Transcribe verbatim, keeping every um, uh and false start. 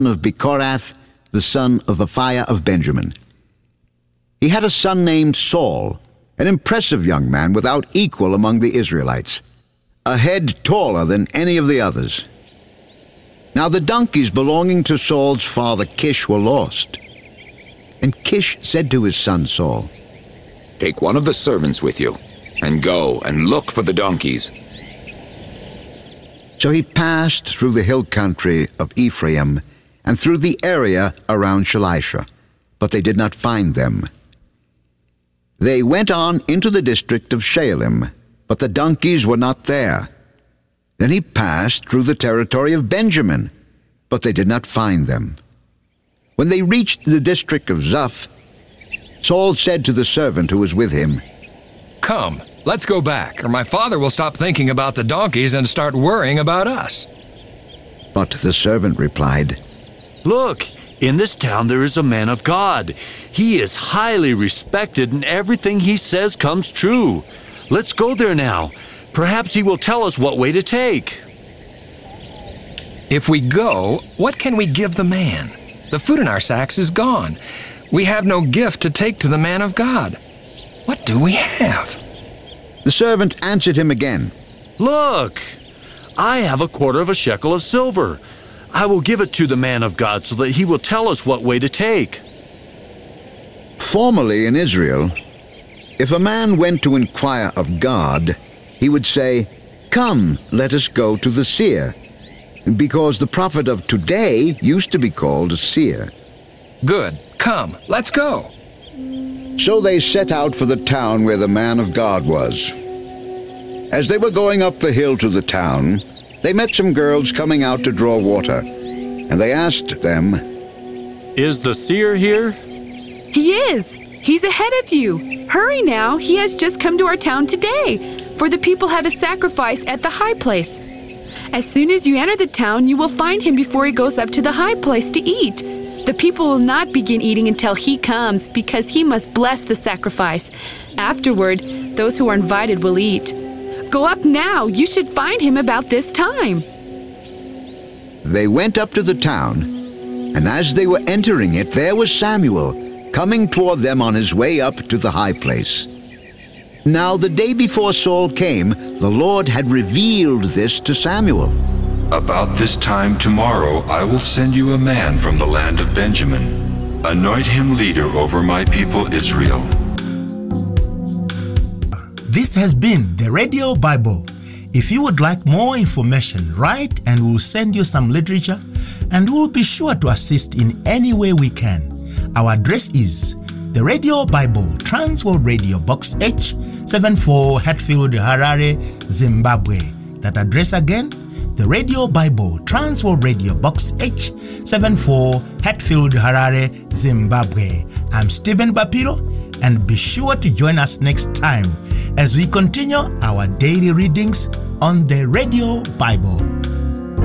of Bechorath, the son of Aphiah of Benjamin. He had a son named Saul, an impressive young man without equal among the Israelites, a head taller than any of the others. Now the donkeys belonging to Saul's father Kish were lost. And Kish said to his son Saul, "Take one of the servants with you, and go and look for the donkeys." So he passed through the hill country of Ephraim and through the area around Shalisha, but they did not find them. They went on into the district of Shaalim, but the donkeys were not there. Then he passed through the territory of Benjamin, but they did not find them. When they reached the district of Zuph, Saul said to the servant who was with him, "Come, let's go back, or my father will stop thinking about the donkeys and start worrying about us." But the servant replied, "Look, in this town there is a man of God. He is highly respected, and everything he says comes true. Let's go there now. Perhaps he will tell us what way to take." If we go, what can we give the man? The food in our sacks is gone. We have no gift to take to the man of God. What do we have? The servant answered him again, "Look, I have a quarter of a shekel of silver. I will give it to the man of God so that he will tell us what way to take." Formerly in Israel, if a man went to inquire of God, he would say, "Come, let us go to the seer," because the prophet of today used to be called a seer. Good. Come, let's go. So they set out for the town where the man of God was. As they were going up the hill to the town, they met some girls coming out to draw water, and they asked them, "Is the seer here?" "He is. He's ahead of you. Hurry now, he has just come to our town today, for the people have a sacrifice at the high place. As soon as you enter the town, you will find him before he goes up to the high place to eat. The people will not begin eating until he comes, because he must bless the sacrifice. Afterward, those who are invited will eat. Go up now. You should find him about this time." They went up to the town, and as they were entering it, there was Samuel, coming toward them on his way up to the high place. Now the day before Saul came, the Lord had revealed this to Samuel. "About this time tomorrow I will send you a man from the land of Benjamin. Anoint him leader over my people Israel." This has been the Radio Bible. If you would like more information, write and we'll send you some literature, and we'll be sure to assist in any way we can. Our address is The Radio Bible, Transworld Radio, Box H seventy-four, Hatfield, Harare, Zimbabwe. That address again, The Radio Bible, Transworld Radio, Box H seventy-four, Hatfield, Harare, Zimbabwe. I'm Stephen Bapiro, and be sure to join us next time as we continue our daily readings on the Radio Bible.